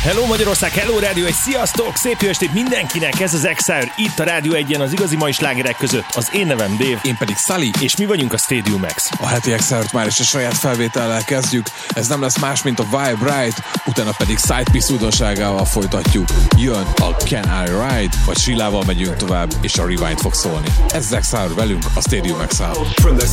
Hello Magyarország, hello Rádió 1, sziasztok! Szép jó estét mindenkinek, ez az Exile, itt a Rádió 1-en az igazi mai slágerek között. Az én nevem Dave. Én pedig Sully. És mi vagyunk a Stadium Max. A heti Exile-t már is a saját felvétellel kezdjük. Ez nem lesz más, mint a Vibe Ride, utána pedig Sidepiece újdonságával folytatjuk. Jön a Can I Ride, vagy Sillával megyünk tovább, és a Rewind fog szólni. Ez az Exile velünk, a Stadium Exile. From the